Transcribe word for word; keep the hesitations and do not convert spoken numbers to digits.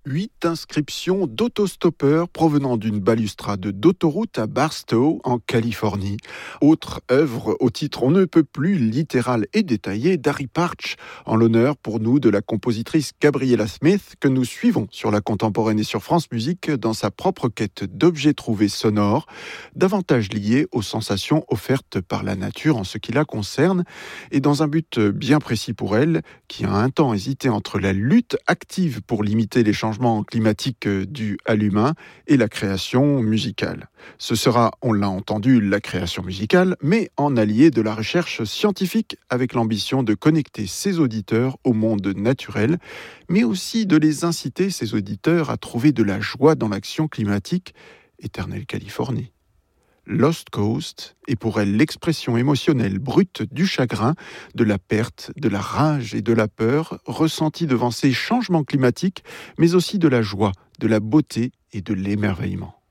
Huit inscriptions d'autostoppeurs provenant d'une balustrade d'autoroute à Barstow, en Californie. Autre œuvre au titre on ne peut plus littéral et détaillé d'Harry Partch, en l'honneur pour nous de la compositrice Gabriella Smith, que nous suivons sur La Contemporaine et sur France Musique dans sa propre quête d'objets trouvés sonores, davantage liés aux sensations offertes par la nature en ce qui la concerne, et dans un but bien précis pour elle, qui a un temps hésité entre la lutte active pour limiter les changements climatique dû à l'humain et la création musicale. Ce sera, on l'a entendu, la création musicale, mais en allié de la recherche scientifique avec l'ambition de connecter ses auditeurs au monde naturel, mais aussi de les inciter, ces auditeurs, à trouver de la joie dans l'action climatique, éternelle Californie. Lost Coast est pour elle l'expression émotionnelle brute du chagrin, de la perte, de la rage et de la peur ressentie devant ces changements climatiques, mais aussi de la joie, de la beauté et de l'émerveillement.